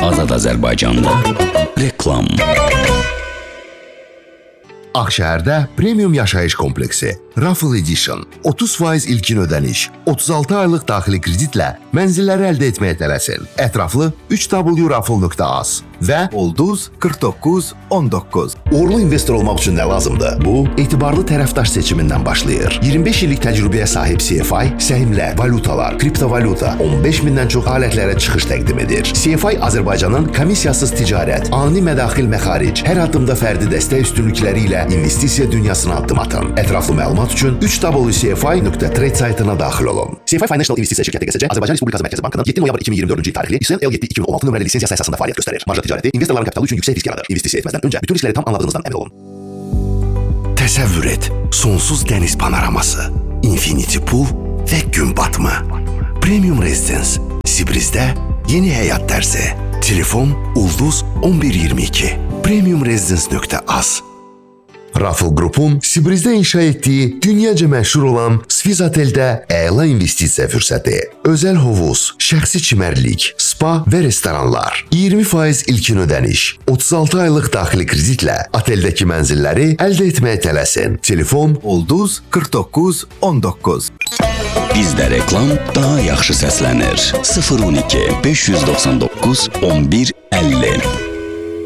Azad Azərbaycanda reklam. Ağşəhərdə premium yaşayış kompleksi Raffle Edition 30% ilkin ödəniş, 36 aylıq daxili kreditlə mənzilləri əldə etməyə tələsin. Ətraflı 3w.raffle.az və Ulduz 4919. Uğurlu investor olmaq üçün nə lazımdır? Bu, etibarlı tərəfdaş seçimindən başlayır. 25 illik təcrübəyə sahib CFI səhmlər, valutalar, kriptovalyuta, 15 mindən çox alətlərə çıxış təqdim edir. CFI Azərbaycanın komissiyasız ticarət, ani mədaxil məxaric, hər addımda fərdi dəstək üstünlükləri ilə investisiya dünyasına addım atın. Ətraflı məlumat üçün 3w.cfi.trade saytına daxil olun. CFI Financial İnvestisiya şirkəti QSC Azərbaycan Respublikası Mərkəzi Bankının 7 noyabr 2024-cü il tarixli ISN L7-2016 nömrəli lisensiyası əsasında fəaliyyət göstərir. Marja ticarəti investorların kapitalı üçün yüksək risk yaradır. İnvestisiya etməzdən öncə bütün riskləri tam anladığınızdan əmin olun. Təsəvvür et, sonsuz dəniz panoraması, infinity pool və gün batımı. Premium Residence, Sibrizdə yeni həyat tərzi. Telefon Ulduz 1122. premiumresidence.az. Raffle Group'un Sibrizdə inşa etdiyi dünyaca məşhur olan Swiss Oteldə əla investisiya fürsəti. Özəl hovuz, şəxsi çimərlik, spa və restoranlar. 20% ilkin ödəniş, 36 aylıq daxili kreditlə oteldəki mənzilləri əldə etməyə tələsin. Telefon Ulduz 4919. Bizdə reklam daha yaxşı səslənir. 012 599 11 50.